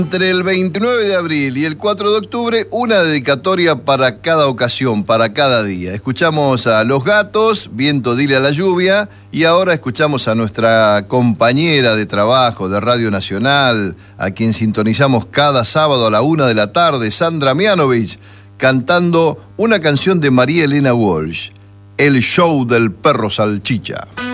Entre el 29 de abril y el 4 de octubre, una dedicatoria para cada ocasión, para cada día. Escuchamos a Los Gatos, Viento dile a la lluvia, y ahora escuchamos a nuestra compañera de trabajo de Radio Nacional, a quien sintonizamos cada sábado a la 1 de la tarde, Sandra Mianovich, cantando una canción de María Elena Walsh, El show del perro salchicha.